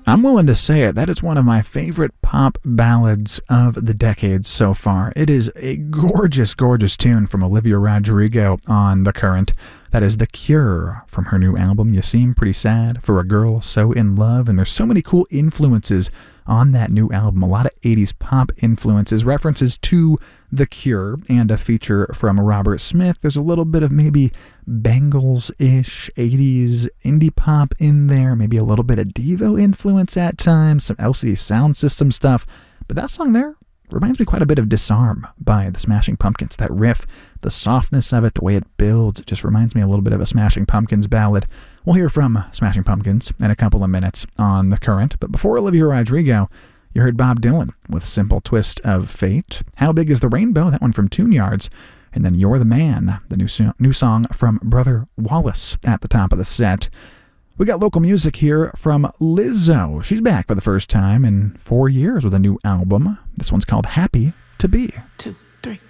I'm willing to say it. That is one of my favorite pop ballads of the decade so far. It is a gorgeous, gorgeous tune from Olivia Rodrigo on The Current. That is The Cure from her new album, You Seem Pretty Sad for a Girl So in Love. And there's so many cool influences on that new album. A lot of 80s pop influences, references to The Cure, and a feature from Robert Smith. There's a little bit of maybe Bangles-ish 80s indie pop in there, maybe a little bit of Devo influence at times, some LCD Sound System stuff. But that song there reminds me quite a bit of Disarm by the Smashing Pumpkins. That riff, the softness of it, the way it builds, it just reminds me a little bit of a Smashing Pumpkins ballad. We'll hear from Smashing Pumpkins in a couple of minutes on The Current. But before Olivia Rodrigo, you heard Bob Dylan with Simple Twist of Fate. How Big is the Rainbow? That one from Tune Yards. And then You're the Man, the new song from Brother Wallace at the top of the set. We got local music here from Lizzo. She's back for the first time in 4 years with a new album. This one's called Happy to Be. 2